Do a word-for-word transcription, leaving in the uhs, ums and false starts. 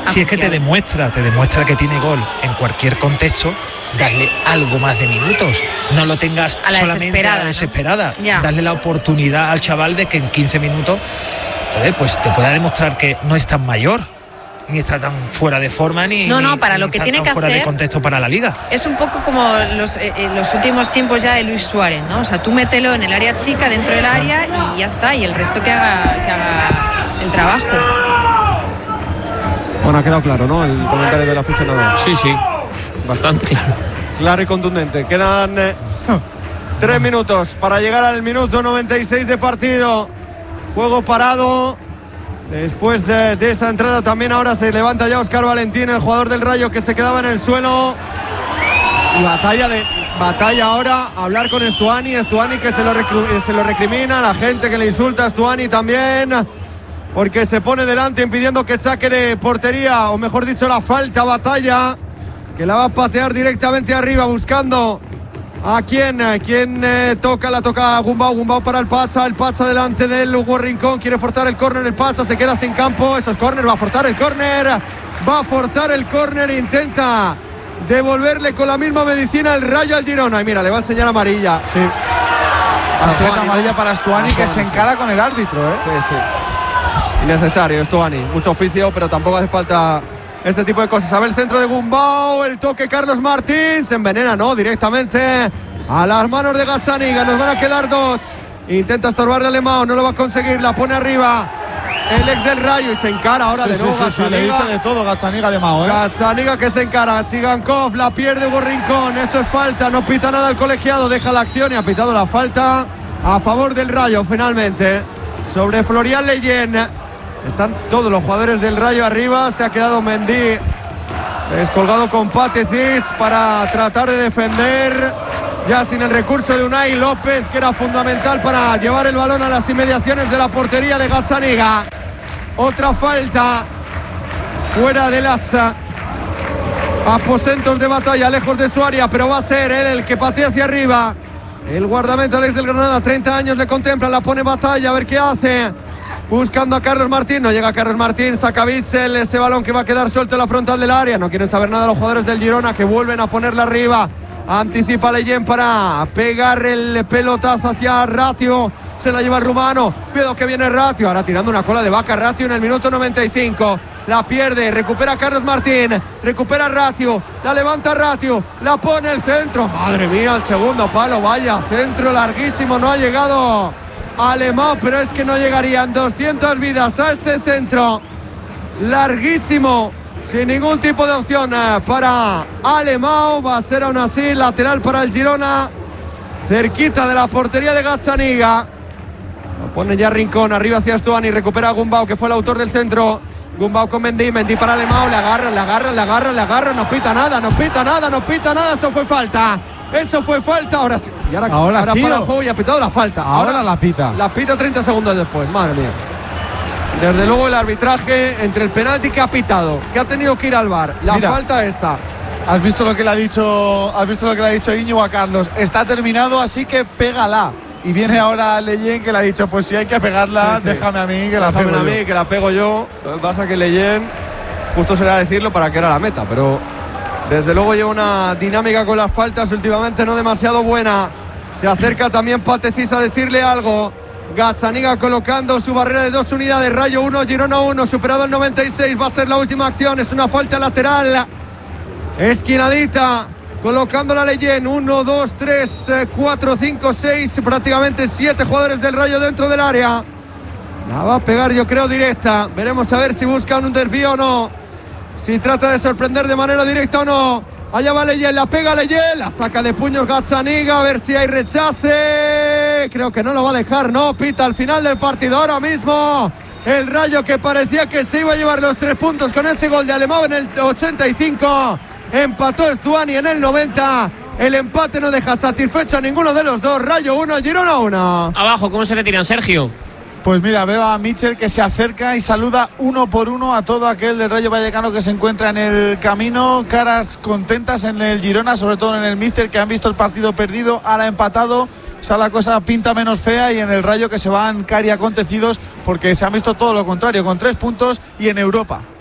Si es que te demuestra, te demuestra que tiene gol en cualquier contexto, darle algo más de minutos. No lo tengas a la solamente desesperada, a la desesperada. ¿no? Darle la oportunidad al chaval de que en quince minutos, joder, pues te pueda demostrar que no es tan mayor, ni está tan fuera de forma, ni, no, no, ni, para ni lo que está tiene tan que fuera hacer de contexto para la liga. Es un poco como los, eh, los últimos tiempos ya de Luis Suárez, ¿no? O sea, tú mételo en el área chica, dentro del área, y ya está, y el resto que haga, que haga el trabajo. Bueno, ha quedado claro, ¿no? El comentario del aficionado. Sí, sí, bastante claro. Claro y contundente. Quedan eh, tres minutos para llegar al minuto noventa y seis de partido. Juego parado. Después de, de esa entrada también ahora se levanta ya Óscar Valentín, el jugador del Rayo que se quedaba en el suelo. Y batalla de batalla ahora, hablar con Estuani, Estuani que se lo, recru, se lo recrimina, la gente que le insulta a Estuani también, porque se pone delante impidiendo que saque de portería, o mejor dicho la falta, batalla, que la va a patear directamente arriba buscando a quien, a quien eh, toca, la toca Gumbau, Gumbau para el Pacha, el Pacha delante del Hugo Rincón, quiere forzar el córner, el Pacha se queda sin campo, eso es córner, va a forzar el córner, va a forzar el córner, intenta devolverle con la misma medicina el Rayo al Girona, y mira, le va a enseñar amarilla. Sí. Tarjeta amarilla para Estuani, que se encara con el árbitro, ¿eh? Sí, sí. Innecesario, Estuani, mucho oficio, pero tampoco hace falta este tipo de cosas. A ver el centro de Gumbau, el toque Carlos Martín, se envenena, ¿no? Directamente a las manos de Gazzaniga, nos van a quedar dos. Intenta estorbarle a Alemão, no lo va a conseguir, la pone arriba el ex del Rayo y se encara ahora sí, de nuevo sí, sí, sí, le dice de todo Gazzaniga a Alemão, ¿eh? Gazzaniga que se encara, Tsigankov la pierde Hugo Rincón, eso es falta, no pita nada el colegiado, deja la acción y ha pitado la falta a favor del Rayo finalmente sobre Florian Leyen. Están todos los jugadores del Rayo arriba. Se ha quedado Mendy descolgado con Patecis para tratar de defender, ya sin el recurso de Unai López, que era fundamental para llevar el balón a las inmediaciones de la portería de Gazzaniga. Otra falta fuera de las aposentos de batalla, lejos de su área, pero va a ser él el que patea hacia arriba. El guardameta Alex del Granada, treinta años, le contempla, la pone batalla, a ver qué hace. Buscando a Carlos Martín, no llega Carlos Martín, saca Witsel, ese balón que va a quedar suelto en la frontal del área. No quieren saber nada los jugadores del Girona, que vuelven a ponerla arriba. Anticipa Leyen para pegar el pelotazo hacia Ratio. Se la lleva el rumano. Cuidado que viene Ratio. Ahora tirando una cola de vaca Ratio en el minuto noventa y cinco. La pierde, recupera Carlos Martín. Recupera Ratio. La levanta Ratio. La pone el centro. Madre mía, el segundo palo. Vaya, centro larguísimo. No ha llegado Alemão, pero es que no llegarían doscientas vidas a ese centro larguísimo, sin ningún tipo de opción para Alemão. Va a ser aún así lateral para el Girona, cerquita de la portería de Gazzaniga. Lo pone ya Rincón, arriba hacia Estuani, recupera a Gumbau, que fue el autor del centro. Gumbau con Mendy, Mendy para Alemão, le agarra, le agarra, le agarra, le agarra, no pita nada, no pita nada, no pita nada, eso fue falta. Eso fue falta, ahora sí. Y ahora, ahora, ahora sí, para o... el juego y ha pitado la falta. Ahora, ahora la pita. La pita treinta segundos después, madre mía. Desde luego el arbitraje entre el penalti que ha pitado, que ha tenido que ir al V A R, la Mira, falta esta. ¿Has visto lo que le ha dicho? ¿Has visto lo que le ha dicho Íñigo a Carlos? Está terminado, así que pégala. Y viene ahora Leyen, que le ha dicho, pues si hay que pegarla, sí, sí. déjame a mí que la déjame pego a mí, yo. que la pego yo. Lo que pasa es que Leyen, justo será decirlo para que era la meta, pero desde luego lleva una dinámica con las faltas últimamente no demasiado buena. Se acerca también Patecis a decirle algo. Gazzaniga colocando su barrera de dos unidades. Rayo uno, Girona uno, superado el noventa y seis. Va a ser la última acción, es una falta lateral esquinadita, colocando la Leyen. uno, dos, tres, cuatro, cinco, seis, prácticamente siete jugadores del Rayo dentro del área. La va a pegar, yo creo, directa. Veremos a ver si buscan un desvío o no, si trata de sorprender de manera directa o no. Allá va Leyen, la pega Leyen, la saca de puños Gazzaniga, a ver si hay rechace. Creo que no lo va a dejar, no, pita al final del partido ahora mismo. El Rayo, que parecía que se iba a llevar los tres puntos con ese gol de Alemão en el ochenta y cinco. Empató Estuani en el noventa. El empate no deja satisfecho a ninguno de los dos. Rayo uno, Girona uno. Abajo, ¿cómo se retiran, Sergio? Pues mira, veo a Mitchell que se acerca y saluda uno por uno a todo aquel del Rayo Vallecano que se encuentra en el camino. Caras contentas en el Girona, sobre todo en el míster, que han visto el partido perdido, ahora empatado. O sea, la cosa pinta menos fea, y en el Rayo que se van cari acontecidos porque se han visto todo lo contrario, con tres puntos y en Europa.